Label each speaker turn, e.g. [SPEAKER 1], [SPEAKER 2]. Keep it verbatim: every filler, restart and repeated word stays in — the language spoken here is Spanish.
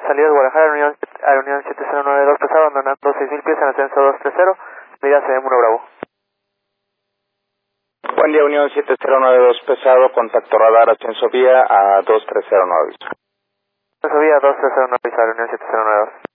[SPEAKER 1] salida de Guadalajara, Unión, Unión siete cero nueve dos pesado, abandonando seis mil pies en ascenso dos tres cero, mira C M uno Bravo.
[SPEAKER 2] Buen día, Unión siete cero nueve dos pesado, contacto radar, ascenso vía a dos tres cero nueve.
[SPEAKER 1] Ascenso vía dos tres cero nueve, Unión siete cero nueve dos.